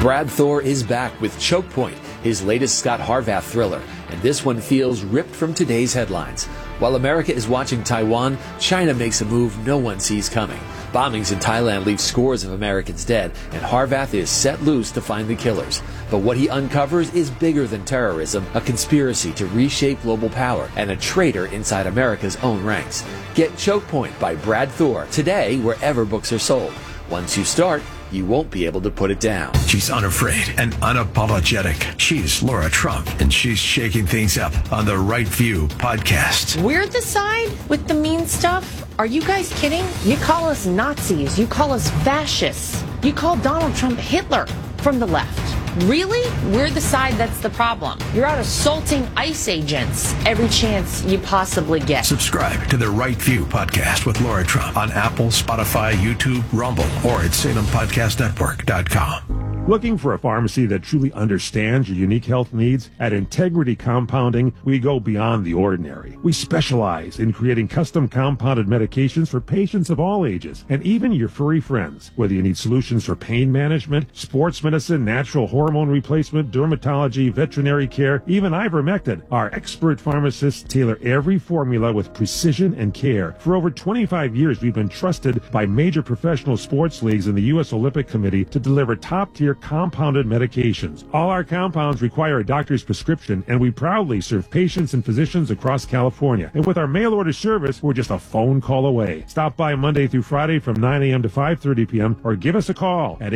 Brad Thor is back with Choke Point, his latest Scott Harvath thriller, and this one feels ripped from today's headlines. While America is watching Taiwan, China makes a move no one sees coming. Bombings in Thailand leave scores of Americans dead, and Harvath is set loose to find the killers. But what he uncovers is bigger than terrorism, a conspiracy to reshape global power, and a traitor inside America's own ranks. Get Choke Point by Brad Thor today wherever books are sold. Once you start, you won't be able to put it down. She's unafraid and unapologetic. She's Laura Trump, and she's shaking things up on the Right View podcast. We're the side with the mean stuff? Are you guys kidding? You call us Nazis. You call us fascists. You call Donald Trump Hitler from the left. Really? We're the side that's the problem. You're out assaulting ICE agents every chance you possibly get. Subscribe to the Right View podcast with Laura Trump on Apple, Spotify, YouTube, Rumble, or at SalemPodcastNetwork.com. Looking for a pharmacy that truly understands your unique health needs? At Integrity Compounding, we go beyond the ordinary. We specialize in creating custom compounded medications for patients of all ages, and even your furry friends. Whether you need solutions for pain management, sports medicine, natural hormone replacement, dermatology, veterinary care, even ivermectin, our expert pharmacists tailor every formula with precision and care. For over 25 years, we've been trusted by major professional sports leagues and the U.S. Olympic Committee to deliver top-tier compounded medications. All our compounds require a doctor's prescription, and we proudly serve patients and physicians across California. And with our mail-order service, we're just a phone call away. Stop by Monday through Friday from 9 a.m. to 5:30 p.m. or give us a call at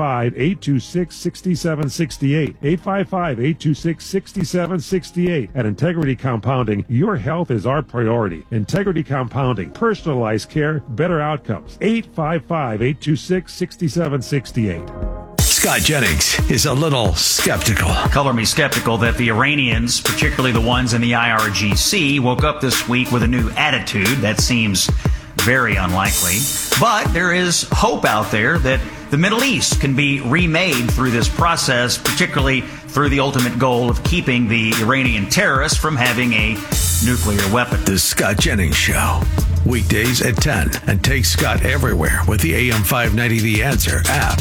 855-826-6768. 855-826-6768. At Integrity Compounding, your health is our priority. Integrity Compounding, personalized care, better outcomes. 855-826-6768. Scott Jennings is a little skeptical. Color me skeptical that the Iranians, particularly the ones in the IRGC, woke up this week with a new attitude. That seems very unlikely. But there is hope out there that the Middle East can be remade through this process, particularly through the ultimate goal of keeping the Iranian terrorists from having a nuclear weapon. The Scott Jennings Show. Weekdays at 10. And take Scott everywhere with the AM 590 The Answer app.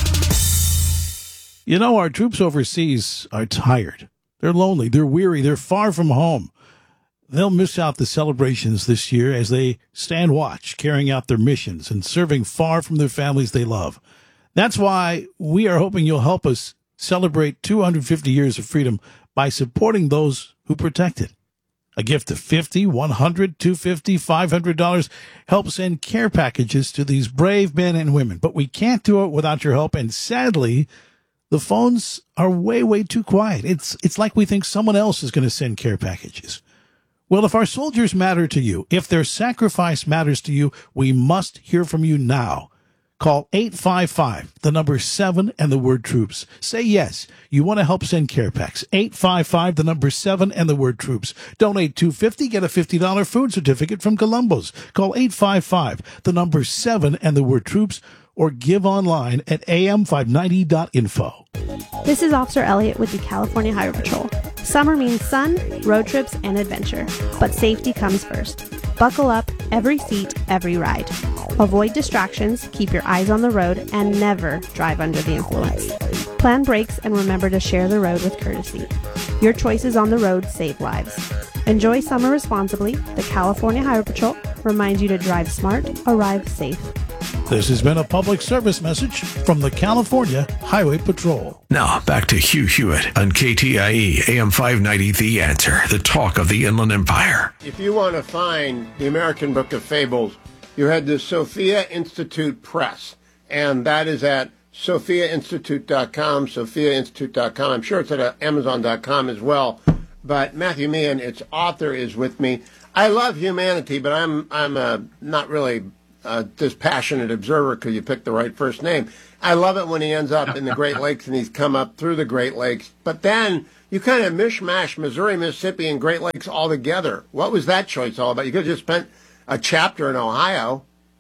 You know, our troops overseas are tired. They're lonely. They're weary. They're far from home. They'll miss out the celebrations this year as they stand watch, carrying out their missions and serving far from their families they love. That's why we are hoping you'll help us celebrate 250 years of freedom by supporting those who protect it. A gift of $50, $100, $250, $500 helps send care packages to these brave men and women. But we can't do it without your help, and sadly, the phones are way too quiet. It's like we think someone else is going to send care packages. Well, if our soldiers matter to you, if their sacrifice matters to you, we must hear from you now. Call 855, the number 7 and the word troops. Say yes, you want to help send care packs. 855, the number 7 and the word troops. Donate $250, get a $50 food certificate from Columbo's. Call 855, the number 7 and the word troops, or give online at am590.info. This is Officer Elliott with the California Highway Patrol. Summer means sun, road trips, and adventure, but safety comes first. Buckle up, every seat, every ride. Avoid distractions, keep your eyes on the road, and never drive under the influence. Plan brakes and remember to share the road with courtesy. Your choices on the road save lives. Enjoy summer responsibly. The California Highway Patrol reminds you to drive smart, arrive safe. This has been a public service message from the California Highway Patrol. Now, back to Hugh Hewitt on KTIE AM 590 The Answer, the talk of the Inland Empire. If you want to find the American Book of Fables, you head to Sophia Institute Press, and that is at sophiainstitute.com, sophiainstitute.com. I'm sure it's at amazon.com as well. But Matthew Meehan, its author, is with me. I love humanity, but I'm not really dispassionate observer because you picked the right first name. I love it when he ends up in the Great Lakes and he's come up through the Great Lakes. But then you kind of mishmash Missouri, Mississippi, and Great Lakes all together. What was that choice all about? You could have just spent a chapter in Ohio.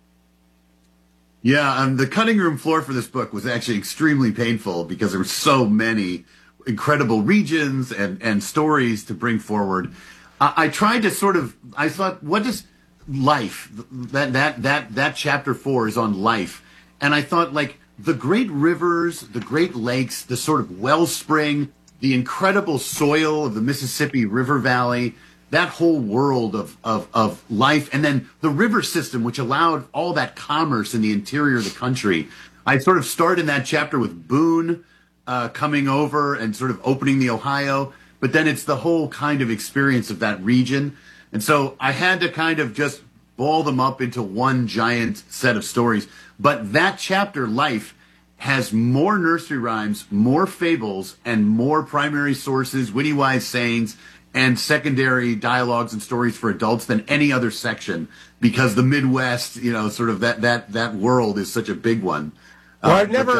Yeah, the cutting room floor for this book was actually extremely painful because there were so many incredible regions and stories to bring forward. I tried to I thought, what does life, that chapter 4 is on life. And I thought, like, the great rivers, the great lakes, the sort of wellspring, the incredible soil of the Mississippi River Valley, that whole world of life, and then the river system, which allowed all that commerce in the interior of the country. I sort of start in that chapter with Boone coming over and sort of opening the Ohio, but then it's the whole kind of experience of that region. And so I had to kind of just ball them up into one giant set of stories. But that chapter, Life, has more nursery rhymes, more fables, and more primary sources, witty wise sayings, and secondary dialogues and stories for adults than any other section, because the Midwest, you know, sort of that world is such a big one. Well,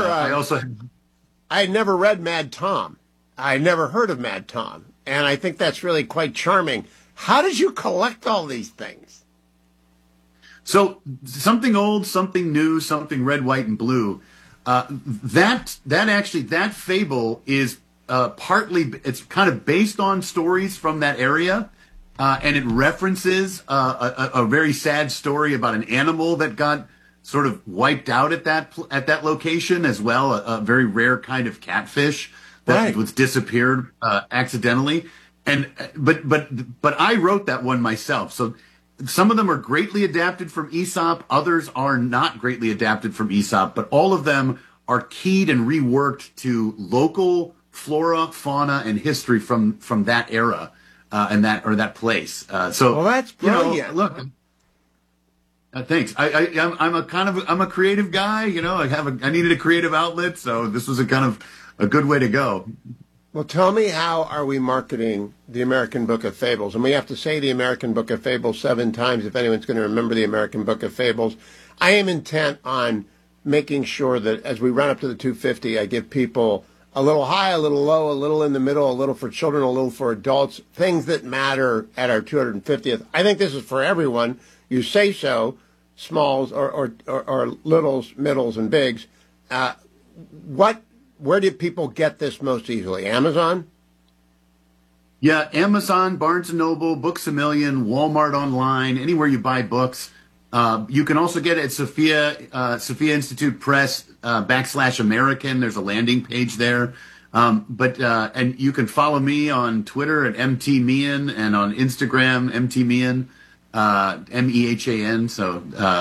I had never read Mad Tom. I had never heard of Mad Tom, and I think that's really quite charming. How did you collect all these things? So something old, something new, something red, white, and blue. That fable is partly, it's kind of based on stories from that area, and it references a very sad story about an animal that got sort of wiped out at that location as well, a very rare kind of catfish that was disappeared accidentally. And but I wrote that one myself. So some of them are greatly adapted from Aesop, others are not greatly adapted from Aesop, but all of them are keyed and reworked to local flora, fauna, and history from that era and that place. So well, that's brilliant. You know, look, thanks. I'm a creative guy. You know, I needed a creative outlet, so this was a kind of a good way to go. Well, tell me, how are we marketing the American Book of Fables? And we have to say the American Book of Fables 7 times if anyone's going to remember the American Book of Fables. I am intent on making sure that as we run up to the 250, I give people a little high, a little low, a little in the middle, a little for children, a little for adults, things that matter at our 250th. I think this is for everyone. You say so, smalls or littles, middles, and bigs. Where do people get this most easily? Amazon? Yeah, Amazon, Barnes & Noble, Books A Million, Walmart online, anywhere you buy books. You can also get it at Sophia Institute Press /American. There's a landing page there. And you can follow me on Twitter at MTMehan and on Instagram, MTMehan, MEHAN. So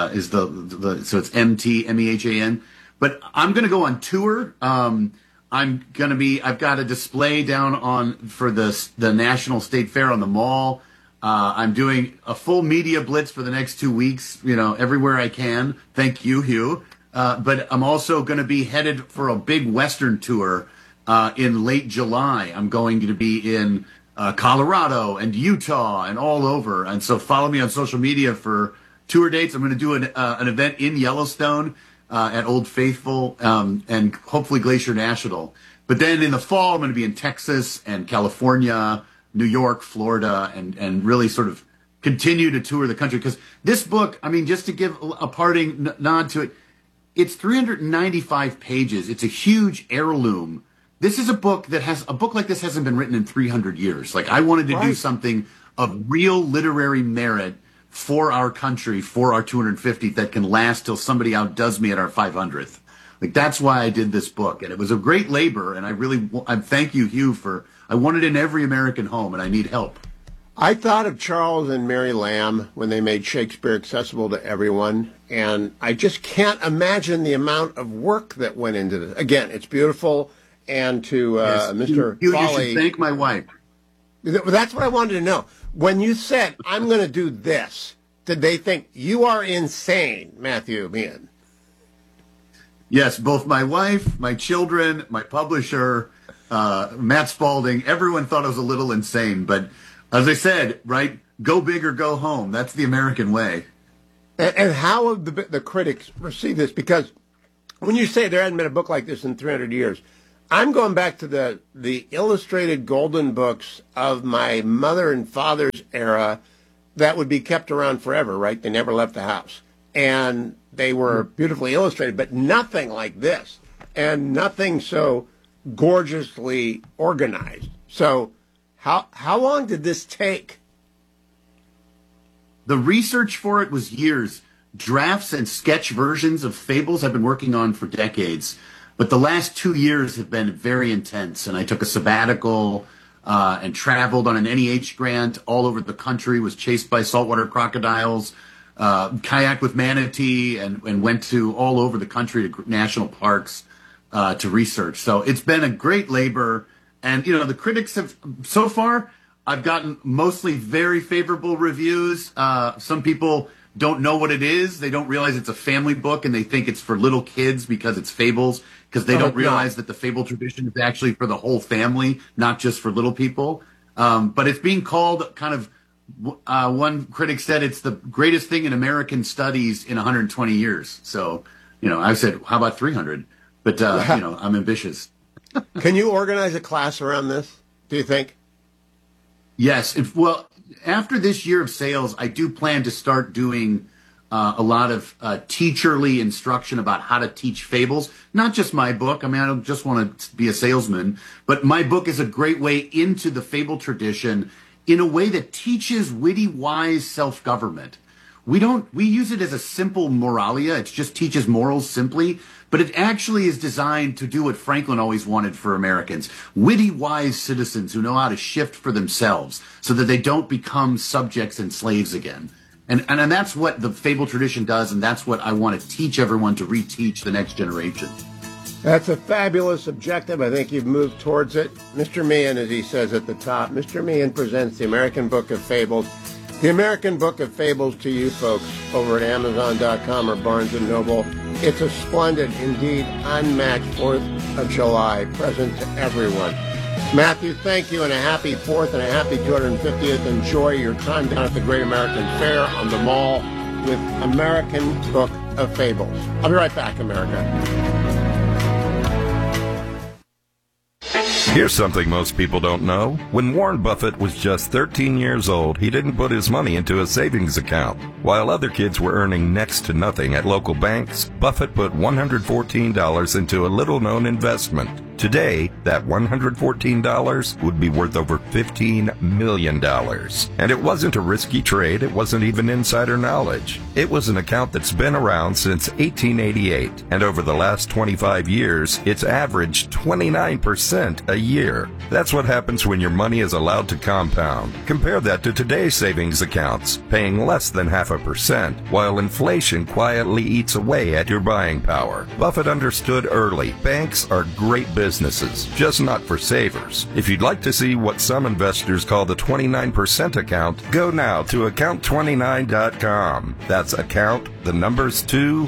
so it's MTMEHAN. But I'm going to go on tour. I've got a display down for the National State Fair on the Mall. I'm doing a full media blitz for the next 2 weeks, you know, everywhere I can. Thank you, Hugh. But I'm also going to be headed for a big Western tour in late July. I'm going to be in Colorado and Utah and all over. And so follow me on social media for tour dates. I'm going to do an event in Yellowstone at Old Faithful and hopefully Glacier National. But then in the fall, I'm going to be in Texas and California, New York, Florida, and really sort of continue to tour the country. Because this book, I mean, just to give a parting nod to it, it's 395 pages. It's a huge heirloom. This is a book like this hasn't been written in 300 years. Like, I wanted to do something of real literary merit for our country, for our 250th, that can last till somebody outdoes me at our 500th. Like, that's why I did this book. And it was a great labor. And I thank you, Hugh, I want it in every American home, and I need help. I thought of Charles and Mary Lamb when they made Shakespeare accessible to everyone, and I just can't imagine the amount of work that went into this. Again, it's beautiful, and to Mr. You Foley... You should thank my wife. That's what I wanted to know. When you said, I'm going to do this, did they think, you are insane, Matthew Meehan? Yes, both my wife, my children, my publisher, Matt Spalding, everyone thought I was a little insane. But as I said, right, go big or go home. That's the American way. And how have the critics received this? Because when you say there hasn't been a book like this in 300 years, I'm going back to the illustrated golden books of my mother and father's era that would be kept around forever, right? They never left the house. And they were beautifully illustrated, but nothing like this. And nothing so gorgeously organized. So how long did this take? The research for it was years. drafts and sketch versions of fables I've been working on for decades. But the last 2 years have been very intense, and I took a sabbatical and traveled on an NEH grant all over the country, was chased by saltwater crocodiles, kayaked with manatee, and went to all over the country to national parks to research. So it's been a great labor. And, you know, the critics have, so far, I've gotten mostly very favorable reviews. Some people don't know what it is. They don't realize it's a family book, and they think it's for little kids because it's fables, because they don't realize that the fable tradition is actually for the whole family, not just for little people. But it's being called kind of, one critic said it's the greatest thing in American studies in 120 years. So, you know, I said, how about 300? But, you know, I'm ambitious. Can you organize a class around this, do you think? Yes. Well, after this year of sales, I do plan to start doing a lot of teacherly instruction about how to teach fables. Not just my book. I mean, I don't just want to be a salesman, but my book is a great way into the fable tradition in a way that teaches witty, wise self-government. We use it as a simple moralia. It just teaches morals simply, but it actually is designed to do what Franklin always wanted for Americans. Witty, wise citizens who know how to shift for themselves so that they don't become subjects and slaves again. And that's what the fable tradition does, and that's what I want to teach everyone to reteach the next generation. That's a fabulous objective. I think you've moved towards it. Mr. Meehan, as he says at the top, Mr. Meehan presents the American Book of Fables. The American Book of Fables to you folks over at Amazon.com or Barnes & Noble. It's a splendid, indeed unmatched 4th of July present to everyone. Matthew, thank you, and a happy 4th and a happy 250th. Enjoy your time down at the Great American Fair on the Mall with American Book of Fables. I'll be right back, America. Here's something most people don't know. When Warren Buffett was just 13 years old, he didn't put his money into a savings account. While other kids were earning next to nothing at local banks, Buffett put $114 into a little-known investment. Today, that $114 would be worth over $15 million. And it wasn't a risky trade. It wasn't even insider knowledge. It was an account that's been around since 1888. And over the last 25 years, it's averaged 29% a year. That's what happens when your money is allowed to compound. Compare that to today's savings accounts, paying less than 0.5%, while inflation quietly eats away at your buying power. Buffett understood early. Banks are great businesses, just not for savers. If you'd like to see what some investors call the 29% account, go now to account29.com. That's account, the numbers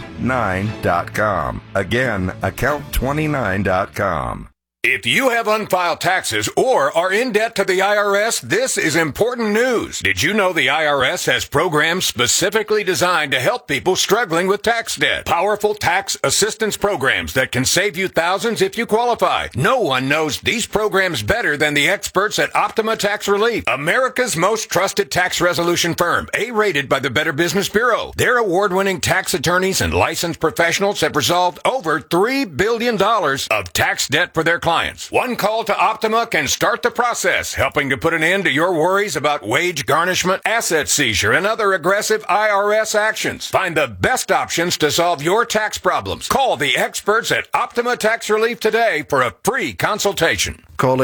29.com. Again, account29.com. If you have unfiled taxes or are in debt to the IRS, this is important news. Did you know the IRS has programs specifically designed to help people struggling with tax debt? Powerful tax assistance programs that can save you thousands if you qualify. No one knows these programs better than the experts at Optima Tax Relief, America's most trusted tax resolution firm, A-rated by the Better Business Bureau. Their award-winning tax attorneys and licensed professionals have resolved over $3 billion of tax debt for their clients. One call to Optima can start the process, helping to put an end to your worries about wage garnishment, asset seizure, and other aggressive IRS actions. Find the best options to solve your tax problems. Call the experts at Optima Tax Relief today for a free consultation. Call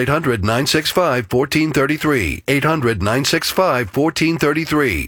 800-965-1433. 800-965-1433.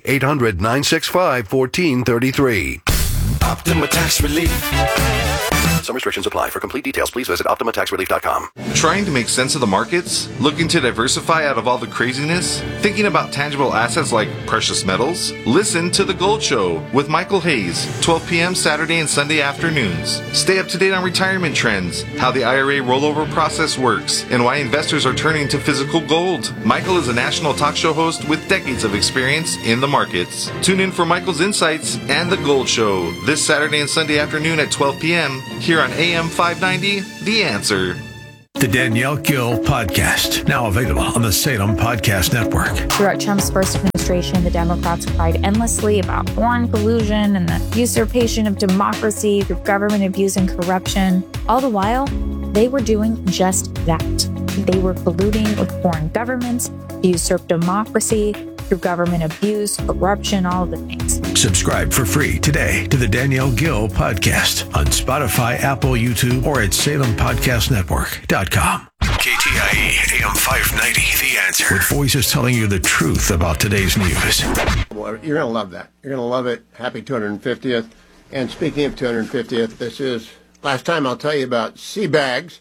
800-965-1433. Optima Tax Relief. Some restrictions apply. For complete details, please visit OptimaTaxRelief.com. Trying to make sense of the markets? Looking to diversify out of all the craziness? Thinking about tangible assets like precious metals? Listen to The Gold Show with Michael Hayes, 12 p.m. Saturday and Sunday afternoons. Stay up to date on retirement trends, how the IRA rollover process works, and why investors are turning to physical gold. Michael is a national talk show host with decades of experience in the markets. Tune in for Michael's insights and The Gold Show this Saturday and Sunday afternoon at 12 p.m. here on AM 590, The Answer. The Danielle Gill Podcast, now available on the Salem Podcast Network. Throughout Trump's first administration, the Democrats cried endlessly about foreign collusion and the usurpation of democracy through government abuse and corruption. All the while, they were doing just that. They were colluding with foreign governments to usurp democracy through government abuse, corruption, all of the things. Subscribe for free today to the Danielle Gill Podcast on Spotify, Apple, YouTube, or at SalemPodcastNetwork.com. KTIE AM 590, The Answer. With voices telling you the truth about today's news. Well, you're going to love that. You're going to love it. Happy 250th. And speaking of 250th, this is last time I'll tell you about Seabags.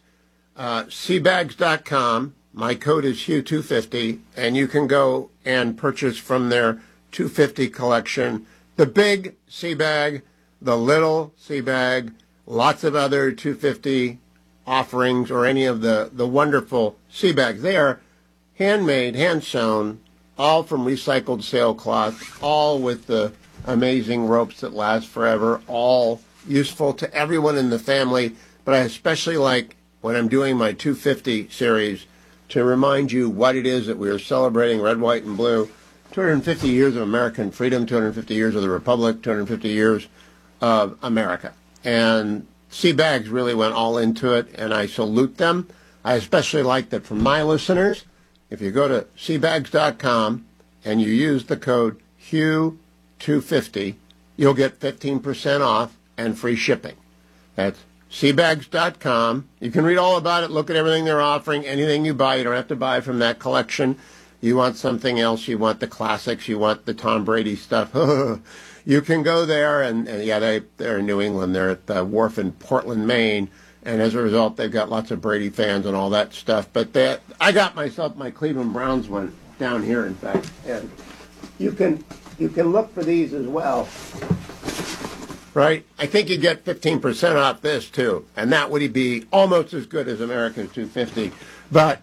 Seabags.com. My code is Hugh250, and you can go and purchase from their 250 collection the big sea bag, the little sea bag, lots of other 250 offerings, or any of the wonderful sea bags. They are handmade, hand-sewn, all from recycled sailcloth, all with the amazing ropes that last forever, all useful to everyone in the family. But I especially like, when I'm doing my 250 series, to remind you what it is that we are celebrating, red, white, and blue. 250 years of American freedom, 250 years of the Republic, 250 years of America. And Seabags really went all into it, and I salute them. I especially like that for my listeners, if you go to Seabags.com and you use the code Hugh250, you'll get 15% off and free shipping. That's Seabags.com. You can read all about it, look at everything they're offering, anything you buy. You don't have to buy from that collection. You want something else, you want the classics, you want the Tom Brady stuff. You can go there, and yeah, they're in New England. They're at the wharf in Portland, Maine, and as a result, they've got lots of Brady fans and all that stuff. But I got myself my Cleveland Browns one down here, in fact, and you can look for these as well. Right? I think you get 15% off this, too. And that would be almost as good as America's 250. But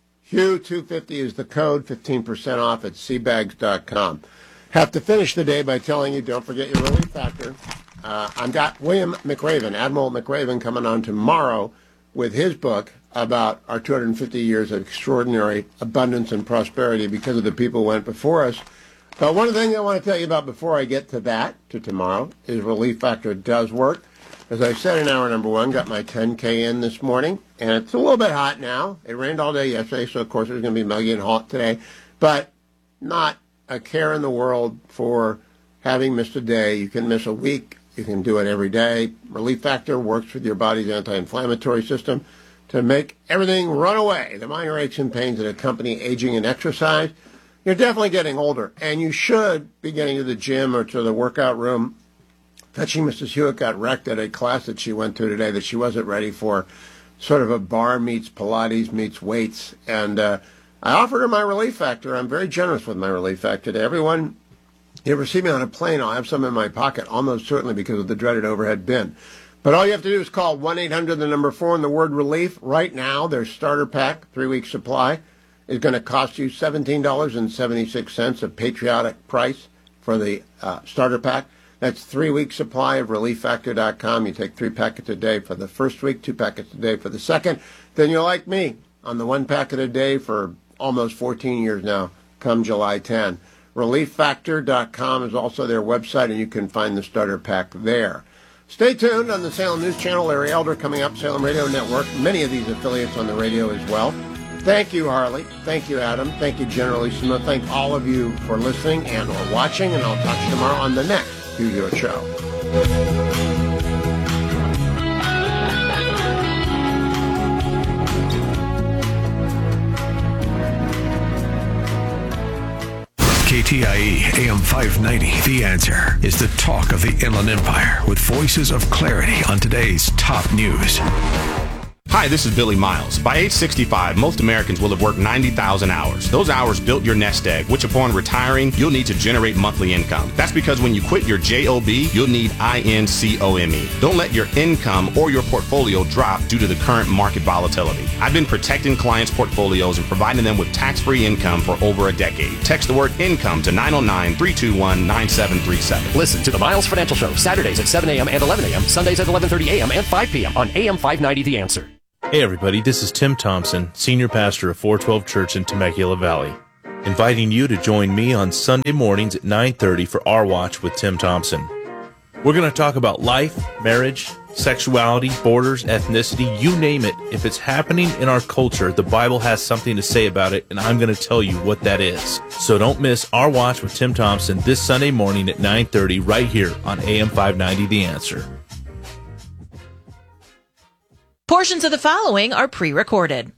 Hugh250 is the code, 15% off at Seabags.com. Have to finish the day by telling you, don't forget your relief factor. I've got William McRaven, Admiral McRaven, coming on tomorrow with his book about our 250 years of extraordinary abundance and prosperity because of the people who went before us. But one of the things I want to tell you about before I get to that, to tomorrow, is Relief Factor does work. As I said in hour number one, got my 10K in this morning, and it's a little bit hot now. It rained all day yesterday, so of course it's going to be muggy and hot today. But not a care in the world for having missed a day. You can miss a week. You can do it every day. Relief Factor works with your body's anti-inflammatory system to make everything run away. The minor aches and pains that accompany aging and exercise. You're definitely getting older, and you should be getting to the gym or to the workout room. Fetching Mrs. Hewitt got wrecked at a class that she went to today that she wasn't ready for, sort of a bar meets Pilates meets weights. And I offered her my Relief Factor. I'm very generous with my Relief Factor to everyone. You ever see me on a plane, I'll have some in my pocket, almost certainly because of the dreaded overhead bin. But all you have to do is call 1-800-4 and the word relief. Right now, their starter pack, 3-week supply, is going to cost you $17.76, a patriotic price for the starter pack. That's 3-week supply of ReliefFactor.com. You take 3 packets a day for the first week, 2 packets a day for the second. Then you're like me on the 1 packet a day for almost 14 years now, come July 10. ReliefFactor.com is also their website, and you can find the starter pack there. Stay tuned on the Salem News Channel. Larry Elder coming up, Salem Radio Network. Many of these affiliates on the radio as well. Thank you, Harley. Thank you, Adam. Thank you, General Smith. Thank all of you for listening and or watching, and I'll talk to you tomorrow on the next Hugh Hewitt Show. KTIE AM 590, The Answer, is the talk of the Inland Empire with voices of clarity on today's top news. Hi, this is Billy Miles. By age 65, most Americans will have worked 90,000 hours. Those hours built your nest egg, which upon retiring, you'll need to generate monthly income. That's because when you quit your JOB, you'll need INCOME. Don't let your income or your portfolio drop due to the current market volatility. I've been protecting clients' portfolios and providing them with tax-free income for over a decade. Text the word income to 909-321-9737. Listen to the Miles Financial Show, Saturdays at 7 a.m. and 11 a.m., Sundays at 11:30 a.m. and 5 p.m. on AM 590 The Answer. Hey everybody, this is Tim Thompson, Senior Pastor of 412 Church in Temecula Valley, inviting you to join me on Sunday mornings at 9:30 for Our Watch with Tim Thompson. We're going to talk about life, marriage, sexuality, borders, ethnicity, you name it. If it's happening in our culture, the Bible has something to say about it, and I'm going to tell you what that is. So don't miss Our Watch with Tim Thompson this Sunday morning at 9:30 right here on AM 590 The Answer. Portions of the following are pre-recorded.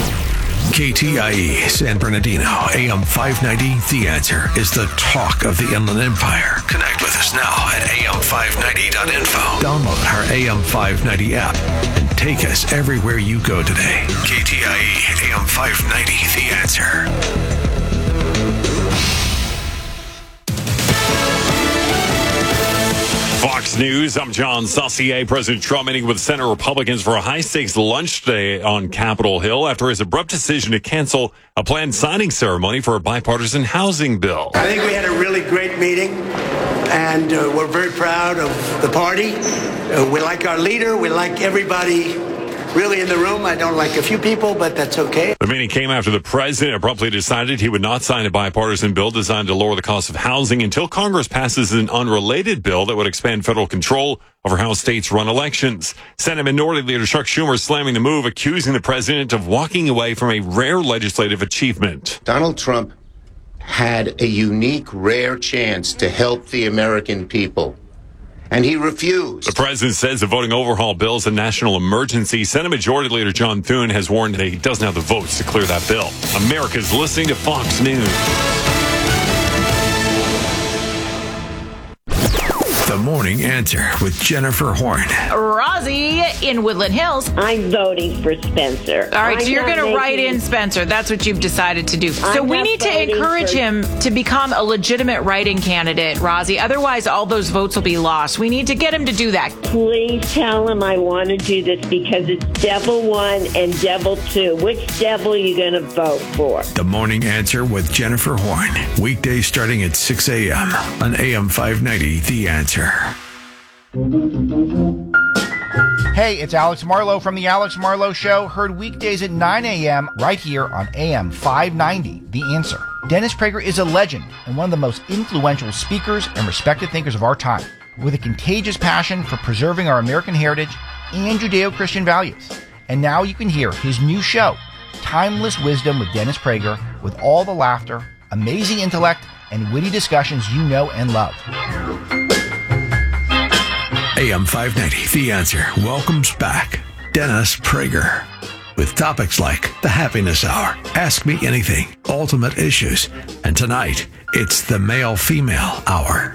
KTIE San Bernardino, AM 590, The Answer, is the talk of the Inland Empire. Connect with us now at am590.info. Download our AM 590 app and take us everywhere you go today. KTIE AM 590, The Answer. Fox News, I'm John Saucier. President Trump meeting with Senate Republicans for a high-stakes lunch today on Capitol Hill after his abrupt decision to cancel a planned signing ceremony for a bipartisan housing bill. I think we had a really great meeting, and we're very proud of the party. We like our leader. We like everybody really in the room. I don't like a few people, but that's okay. The meeting came after the president abruptly decided he would not sign a bipartisan bill designed to lower the cost of housing until Congress passes an unrelated bill that would expand federal control over how states run elections. Senate Minority Leader Chuck Schumer slamming the move, accusing the president of walking away from a rare legislative achievement. Donald Trump had a unique, rare chance to help the American people, and he refused. The president says the voting overhaul bill is a national emergency. Senate Majority Leader John Thune has warned that he doesn't have the votes to clear that bill. America's listening to Fox News. The Morning Answer with Jennifer Horn. Rosie in Woodland Hills. I'm voting for Spencer. All right, so you're going to write in Spencer. That's what you've decided to do. So we need to encourage him to become a legitimate write-in candidate, Rosie. Otherwise, all those votes will be lost. We need to get him to do that. Please tell him I want to do this because it's Devil 1 and Devil 2. Which devil are you going to vote for? The Morning Answer with Jennifer Horn. Weekdays starting at 6 a.m. on AM 590, The Answer. Hey, it's Alex Marlowe from The Alex Marlowe Show, heard weekdays at 9 a.m. right here on AM 590, The Answer. Dennis Prager is a legend and one of the most influential speakers and respected thinkers of our time, with a contagious passion for preserving our American heritage and Judeo-Christian values. And now you can hear his new show, Timeless Wisdom with Dennis Prager, with all the laughter, amazing intellect, and witty discussions you know and love. AM 590, The Answer, welcomes back Dennis Prager with topics like the Happiness Hour, Ask Me Anything, Ultimate Issues, and tonight, it's the Male-Female Hour.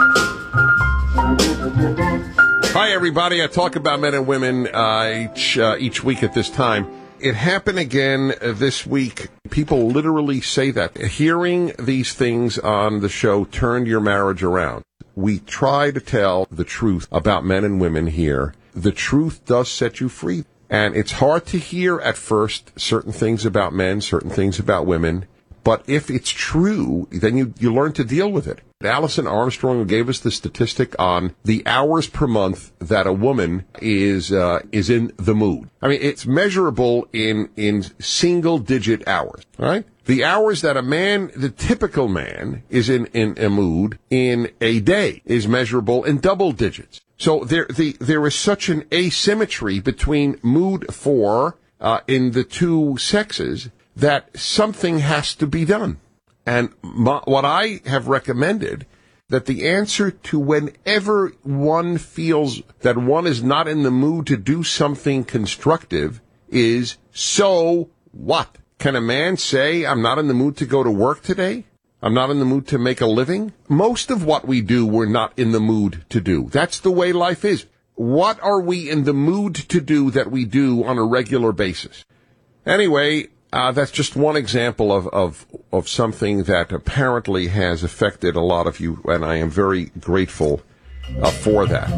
Hi, everybody. I talk about men and women each week at this time. It happened again this week. People literally say that. Hearing these things on the show turned your marriage around. We try to tell the truth about men and women here. The truth does set you free. And it's hard to hear at first certain things about men, certain things about women. But if it's true, then you learn to deal with it. Allison Armstrong gave us the statistic on the hours per month that a woman is in the mood. I mean, it's measurable in single-digit hours, right? The hours that the typical man is in a mood in a day is measurable in double digits. So there is such an asymmetry between mood in the two sexes that something has to be done. And what I have recommended, that the answer to whenever one feels that one is not in the mood to do something constructive is, so what? Can a man say, I'm not in the mood to go to work today? I'm not in the mood to make a living? Most of what we do, we're not in the mood to do. That's the way life is. What are we in the mood to do that we do on a regular basis? Anyway, that's just one example of something that apparently has affected a lot of you, and I am very grateful for that.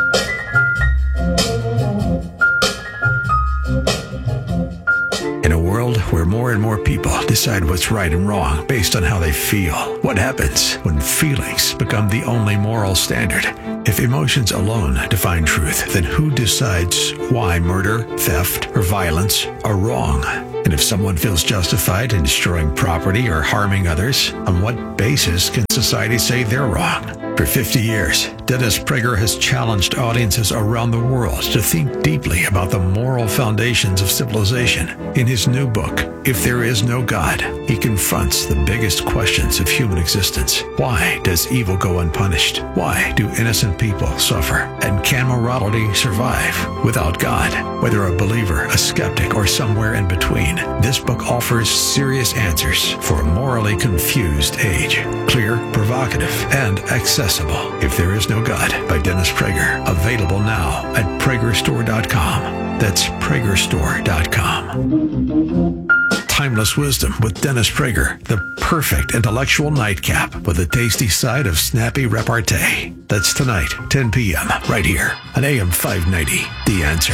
In a world where more and more people decide what's right and wrong based on how they feel, what happens when feelings become the only moral standard? If emotions alone define truth, then who decides why murder, theft, or violence are wrong? And if someone feels justified in destroying property or harming others, on what basis can society say they're wrong? For 50 years, Dennis Prager has challenged audiences around the world to think deeply about the moral foundations of civilization. In his new book, If There Is No God, he confronts the biggest questions of human existence. Why does evil go unpunished? Why do innocent people suffer? And can morality survive without God? Whether a believer, a skeptic, or somewhere in between, this book offers serious answers for a morally confused age. Clear, provocative, and accessible. If There Is No God by Dennis Prager. Available now at PragerStore.com. That's PragerStore.com. Timeless Wisdom with Dennis Prager. The perfect intellectual nightcap with a tasty side of snappy repartee. That's tonight, 10 p.m. right here on AM 590. The Answer.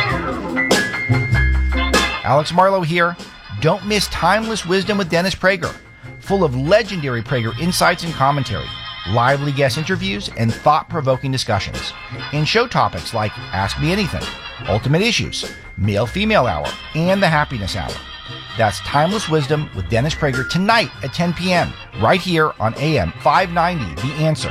Alex Marlowe here. Don't miss Timeless Wisdom with Dennis Prager. Full of legendary Prager insights and commentary, lively guest interviews, and thought-provoking discussions. And show topics like Ask Me Anything, Ultimate Issues, Male-Female Hour, and the Happiness Hour. That's Timeless Wisdom with Dennis Prager tonight at 10 p.m. right here on AM 590, The Answer.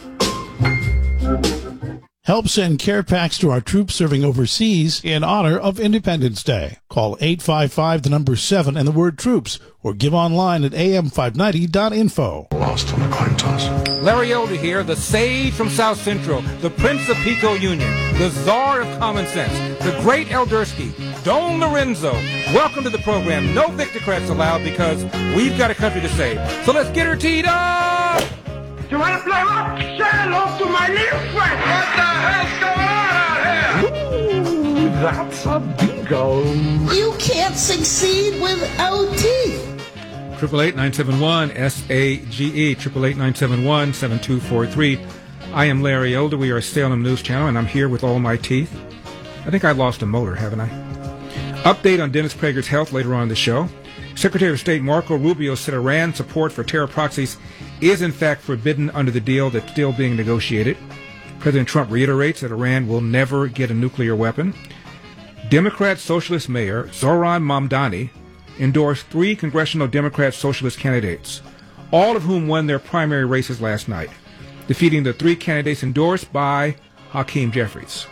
Help send care packs to our troops serving overseas in honor of Independence Day. Call 855-7 and the word troops, or give online at am590.info. Lost on the coin toss. Larry Elder here, the sage from South Central, the Prince of Pico Union, the czar of common sense, the great Eldersky, Don Lorenzo. Welcome to the program. No Victocrats allowed because we've got a country to save. So let's get her teed up! You want to play rock? Say hello to my little friend. What the hell's going on out here? Ooh, that's a bingo. You can't succeed without teeth. 888-971-SAGE, 888-971-7243. I am Larry Elder. We are Salem News Channel, and I'm here with all my teeth. I think I lost a molar, haven't I? Update on Dennis Prager's health later on in the show. Secretary of State Marco Rubio said Iran's support for terror proxies is in fact forbidden under the deal that's still being negotiated. President Trump reiterates that Iran will never get a nuclear weapon. Democrat Socialist Mayor Zohran Mamdani endorsed 3 congressional Democrat Socialist candidates, all of whom won their primary races last night, defeating the 3 candidates endorsed by Hakeem Jeffries.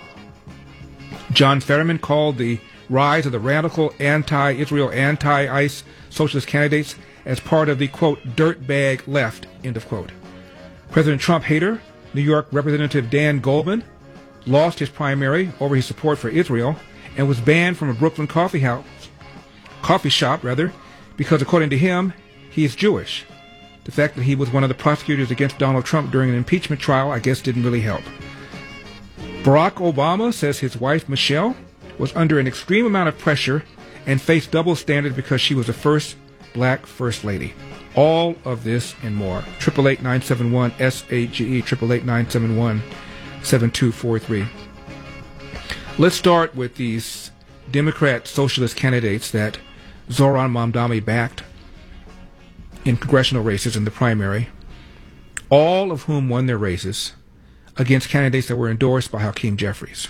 John Fetterman called the rise of the radical anti-Israel, anti-ICE socialist candidates as part of the, quote, dirtbag left, end of quote. President Trump hater, New York Representative Dan Goldman, lost his primary over his support for Israel and was banned from a Brooklyn coffee shop, because according to him, he is Jewish. The fact that he was one of the prosecutors against Donald Trump during an impeachment trial, I guess, didn't really help. Barack Obama says his wife, Michelle, was under an extreme amount of pressure and faced double standards because she was the first black first lady. All of this and more. 888-971-SAGE, 888-971-7243. Let's start with these Democrat socialist candidates that Zohran Mamdani backed in congressional races in the primary, all of whom won their races against candidates that were endorsed by Hakeem Jeffries.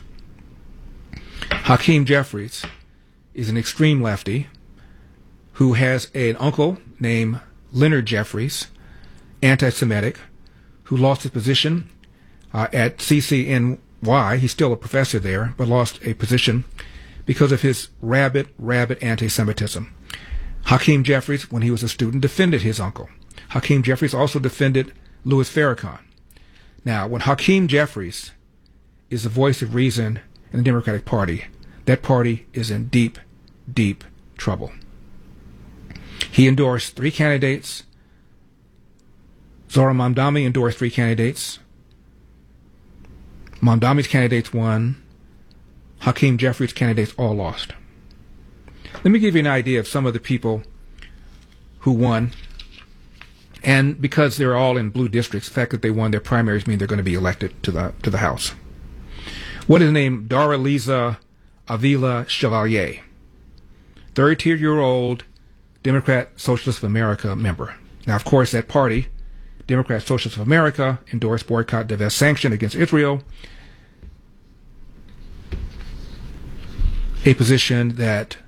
Hakeem Jeffries is an extreme lefty who has an uncle named Leonard Jeffries, anti-Semitic, who lost his position at CCNY. He's still a professor there, but lost a position because of his rabid anti-Semitism. Hakeem Jeffries, when he was a student, defended his uncle. Hakeem Jeffries also defended Louis Farrakhan. Now, when Hakeem Jeffries is the voice of reason in the Democratic Party, that party is in deep, deep trouble. He endorsed 3 candidates. Zohran Mamdani endorsed 3 candidates. Mamdani's candidates won. Hakeem Jeffries' candidates all lost. Let me give you an idea of some of the people who won. And because they're all in blue districts, the fact that they won their primaries means they're going to be elected to the House. What is named Doraliza Avila Chevalier, 32-year-old Democrat Socialist of America member. Now, of course, that party, Democrat Socialist of America, endorsed boycott, divest, sanction against Israel, a position that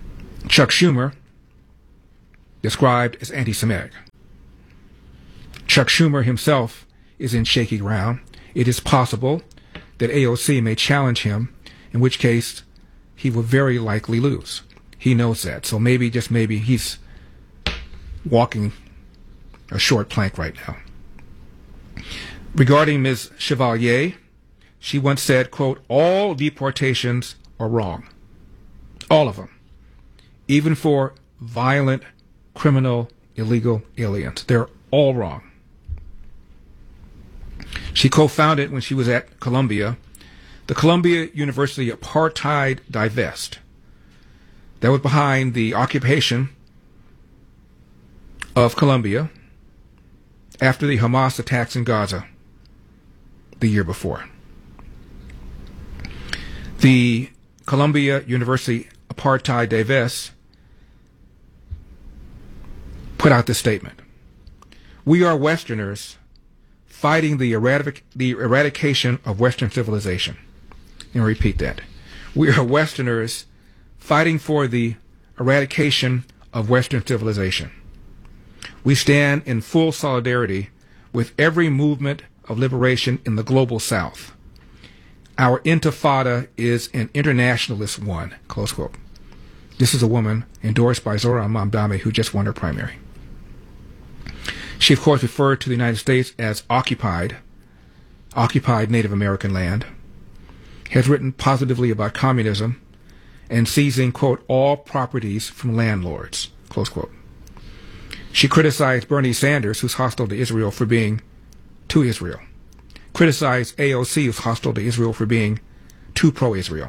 Chuck Schumer described as anti-Semitic. Chuck Schumer himself is in shaky ground. It is possible that AOC may challenge him, in which case he will very likely lose. He knows that. So maybe, just maybe, he's walking a short plank right now. Regarding Ms. Chevalier, she once said, quote, all deportations are wrong. All of them. Even for violent, criminal, illegal aliens. They're all wrong. She co-founded, when she was at Columbia, the Columbia University Apartheid Divest. That was behind the occupation of Columbia after the Hamas attacks in Gaza the year before. The Columbia University Apartheid Divest put out this statement. We are Westerners fighting the eradication of Western civilization. And repeat that. We are Westerners fighting for the eradication of Western civilization. We stand in full solidarity with every movement of liberation in the global South. Our intifada is an internationalist one, close quote. This is a woman endorsed by Zoran Mamdani, who just won her primary. She, of course, referred to the United States as occupied Native American land, has written positively about communism and seizing, quote, all properties from landlords, close quote. She criticized Bernie Sanders, who's hostile to Israel, for being to Israel. Criticized AOC, who's hostile to Israel, for being too pro-Israel.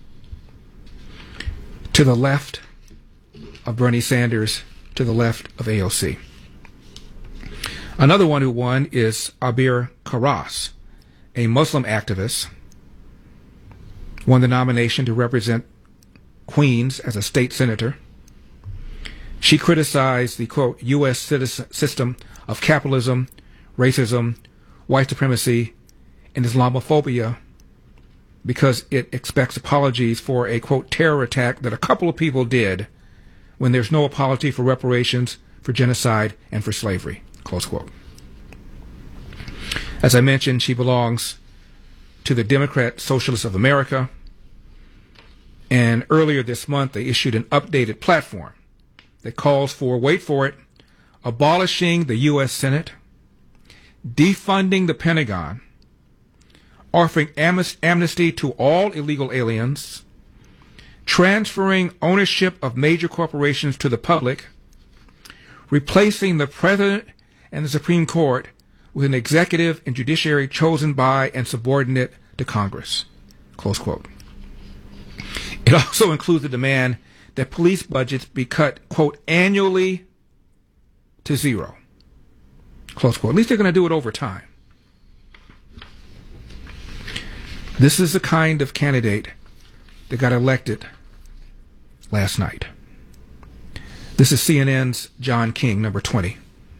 To the left of Bernie Sanders, to the left of AOC. Another one who won is Abir Karas, a Muslim activist, won the nomination to represent Queens as a state senator. She criticized the, quote, U.S. system of capitalism, racism, white supremacy, and Islamophobia because it expects apologies for a, quote, terror attack that a couple of people did when there's no apology for reparations, for genocide, and for slavery, close quote. As I mentioned, she belongs to the Democrat Socialists of America, and earlier this month they issued an updated platform that calls for, wait for it, abolishing the U.S. Senate, defunding the Pentagon, offering amnesty to all illegal aliens, transferring ownership of major corporations to the public, replacing the President and the Supreme Court with an executive and judiciary chosen by and subordinate to Congress, close quote. It also includes a demand that police budgets be cut, quote, annually to zero, close quote. At least they're going to do it over time. This is the kind of candidate that got elected last night. This is CNN's John King, number 20.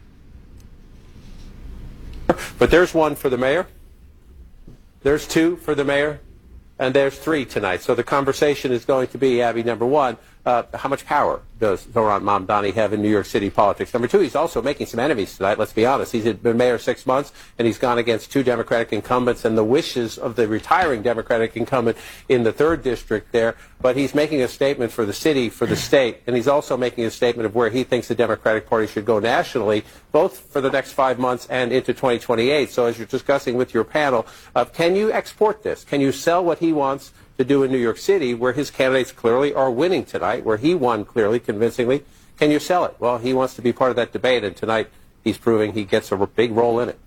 But there's one for the mayor, there's two for the mayor, and there's three tonight. So the conversation is going to be, Abby, number one, how much power does Zoran Mamdani have in New York City politics? Number two, he's also making some enemies tonight, let's be honest. He's been mayor 6 months, and he's gone against two Democratic incumbents and the wishes of the retiring Democratic incumbent in the 3rd district there. But he's making a statement for the city, for the state, and he's also making a statement of where he thinks the Democratic Party should go nationally, both for the next 5 months and into 2028. So as you're discussing with your panel, can you export this? Can you sell what he wants to do in New York City, where his candidates clearly are winning tonight, where he won clearly, convincingly? Can you sell it? Well, he wants to be part of that debate, and tonight he's proving he gets a big role in it.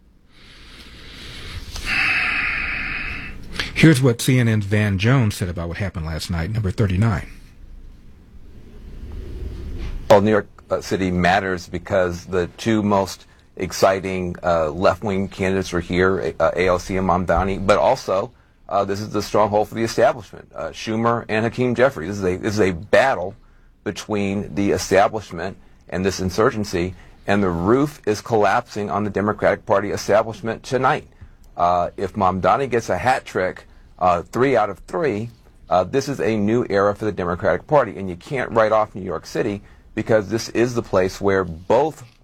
Here's what CNN's Van Jones said about what happened last night, number 39. Well, New York City matters because the two most exciting left-wing candidates are here, AOC and Mamdani, but also this is the stronghold for the establishment, Schumer and Hakeem Jeffries. This is a battle between the establishment and this insurgency, and the roof is collapsing on the Democratic Party establishment tonight. If Mamdani gets a hat trick, 3 out of 3, this is a new era for the Democratic Party, and you can't write off New York City because this is the place where both